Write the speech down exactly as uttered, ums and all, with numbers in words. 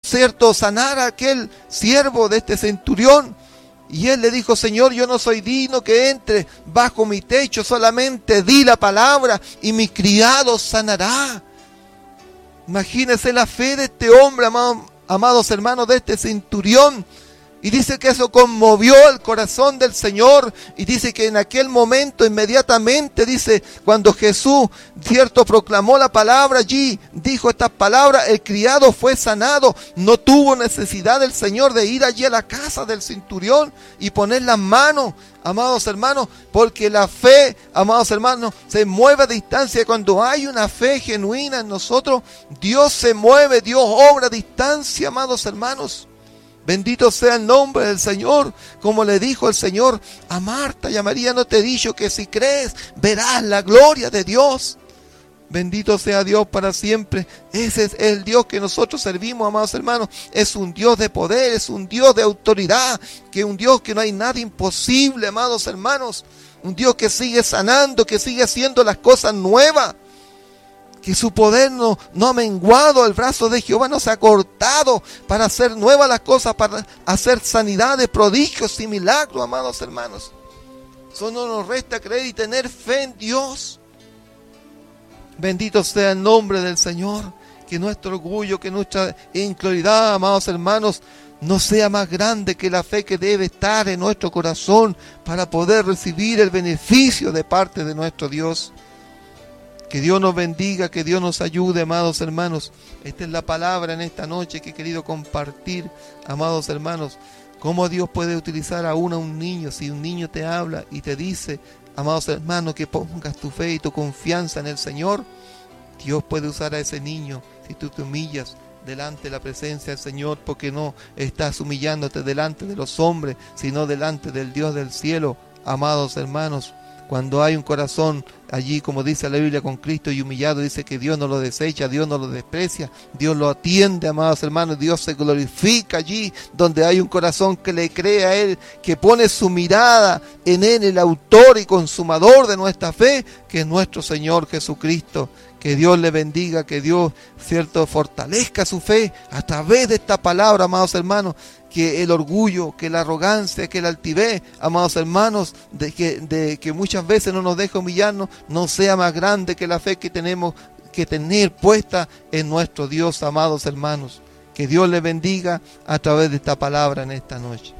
cierto, sanar a aquel siervo de este centurión. Y él le dijo: Señor, yo no soy digno que entre bajo mi techo, solamente di la palabra y mi criado sanará. Imagínense la fe de este hombre, amado, amados hermanos, de este centurión. Y dice que eso conmovió el corazón del Señor. Y dice que en aquel momento, inmediatamente, dice, cuando Jesús, cierto, proclamó la palabra allí, dijo estas palabras, el criado fue sanado. No tuvo necesidad el Señor de ir allí a la casa del centurión y poner las manos, amados hermanos, porque la fe, amados hermanos, se mueve a distancia. Cuando hay una fe genuina en nosotros, Dios se mueve, Dios obra a distancia, amados hermanos. Bendito sea el nombre del Señor. Como le dijo el Señor a Marta y a María: no te he dicho que si crees verás la gloria de Dios. Bendito sea Dios para siempre. Ese es el Dios que nosotros servimos, amados hermanos. Es un Dios de poder, es un Dios de autoridad, que es un Dios que no hay nada imposible, amados hermanos. Un Dios que sigue sanando, que sigue haciendo las cosas nuevas. Que su poder no, no ha menguado, el brazo de Jehová no se ha cortado para hacer nuevas las cosas, para hacer sanidades, prodigios y milagros, amados hermanos. Solo nos resta creer y tener fe en Dios. Bendito sea el nombre del Señor. Que nuestro orgullo, que nuestra incredulidad, amados hermanos, no sea más grande que la fe que debe estar en nuestro corazón para poder recibir el beneficio de parte de nuestro Dios. Que Dios nos bendiga, que Dios nos ayude, amados hermanos. Esta es la palabra en esta noche que he querido compartir, amados hermanos. Cómo Dios puede utilizar aún a un niño. Si un niño te habla y te dice, amados hermanos, que pongas tu fe y tu confianza en el Señor, Dios puede usar a ese niño si tú te humillas delante de la presencia del Señor, porque no estás humillándote delante de los hombres, sino delante del Dios del cielo, amados hermanos. Cuando hay un corazón allí, como dice la Biblia, con Cristo y humillado, dice que Dios no lo desecha, Dios no lo desprecia, Dios lo atiende, amados hermanos. Dios se glorifica allí donde hay un corazón que le cree a Él, que pone su mirada en Él, el autor y consumador de nuestra fe, que es nuestro Señor Jesucristo. Que Dios le bendiga, que Dios, cierto, fortalezca su fe a través de esta palabra, amados hermanos. Que el orgullo, que la arrogancia, que la altivez, amados hermanos, de que, de que muchas veces no nos deja humillarnos, no sea más grande que la fe que tenemos que tener puesta en nuestro Dios, amados hermanos. Que Dios le bendiga a través de esta palabra en esta noche.